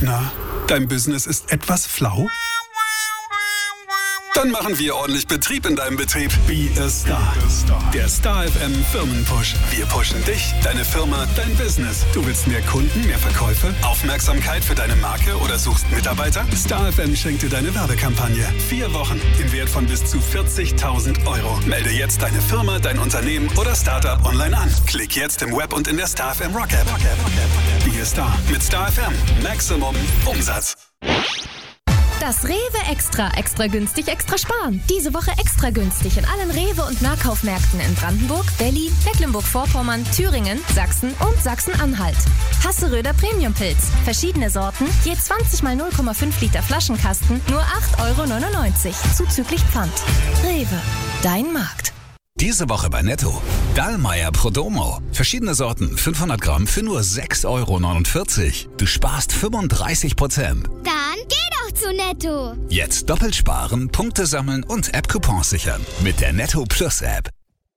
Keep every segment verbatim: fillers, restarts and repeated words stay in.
Na, dein Business ist etwas flau? Dann machen wir ordentlich Betrieb in deinem Betrieb. Be a Star. Der Star F M Firmenpush. Wir pushen dich, deine Firma, dein Business. Du willst mehr Kunden, mehr Verkäufe, Aufmerksamkeit für deine Marke oder suchst Mitarbeiter? Star F M schenkt dir deine Werbekampagne. Vier Wochen im Wert von bis zu vierzigtausend Euro. Melde jetzt deine Firma, dein Unternehmen oder Startup online an. Klick jetzt im Web und in der Star F M Rock App. Be a Star mit Star F M. Maximum Umsatz. Das Rewe Extra. Extra günstig, extra sparen. Diese Woche extra günstig in allen Rewe- und Nahkaufmärkten in Brandenburg, Berlin, Mecklenburg-Vorpommern, Thüringen, Sachsen und Sachsen-Anhalt. Hasseröder Premium-Pilz. Verschiedene Sorten, je zwanzig mal null Komma fünf Liter Flaschenkasten, nur acht Euro neunundneunzig, zuzüglich Pfand. Rewe, dein Markt. Diese Woche bei Netto. Dallmayr Prodomo. Verschiedene Sorten, fünfhundert Gramm für nur sechs Euro neunundvierzig. Du sparst fünfunddreißig Prozent. Dann geh doch zu Netto. Jetzt doppelt sparen, Punkte sammeln und App-Coupons sichern. Mit der Netto Plus App.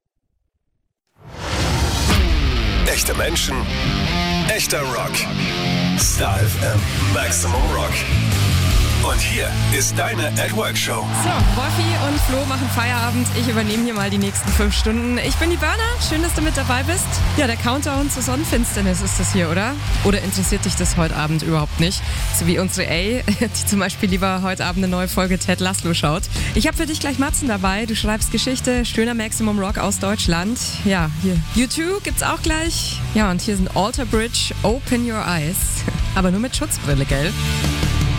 Echte Menschen, echter Rock. Star F M Maximum Rock. Und hier ist deine At-Work-Show. So, Wolfi und Flo machen Feierabend. Ich übernehme hier mal die nächsten fünf Stunden. Ich bin die Berner. Schön, dass du mit dabei bist. Ja, der Countdown zur Sonnenfinsternis ist das hier, oder? Oder interessiert dich das heute Abend überhaupt nicht? So wie unsere A, die zum Beispiel lieber heute Abend eine neue Folge Ted Lasso schaut. Ich habe für dich gleich Matzen dabei. Du schreibst Geschichte, schöner Maximum Rock aus Deutschland. Ja, hier U zwei gibt's auch gleich. Ja, und hier sind Alter Bridge, Open Your Eyes. Aber nur mit Schutzbrille, gell?